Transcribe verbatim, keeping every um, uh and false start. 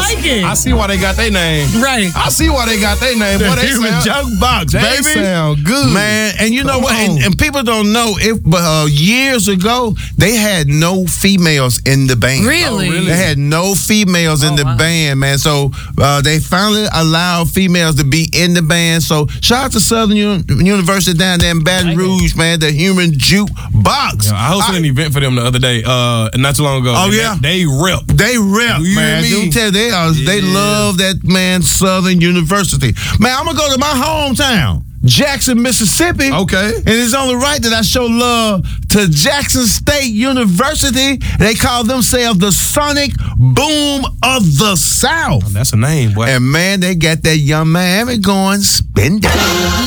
like it. I see why they got their name. Right. I see why they got their name. The Boy, they human sound, jukebox, they baby. sound good. Man, and you know Come what? And, on. and people don't know, if but uh, years ago, they had no females in the band. Really? Oh, really? They had no females in Oh, the wow. band, man. So uh, they finally allowed females to be in the band. So shout out to Southern Uni- University down there in Baton Like it. Rouge, man. The human jukebox. Yeah, I hosted an event for them the other day, uh, not too long ago. Oh, And yeah? They, they rip. They rep, You man. hear me? Don't tell they are, they Yeah. love that man Southern University. Man, I'm gonna go to my hometown, Jackson, Mississippi. Okay. And it's only right that I show love to Jackson State University. They call themselves the Sonic Boom of the South. That's a name, boy. And man, they got that young man going spending.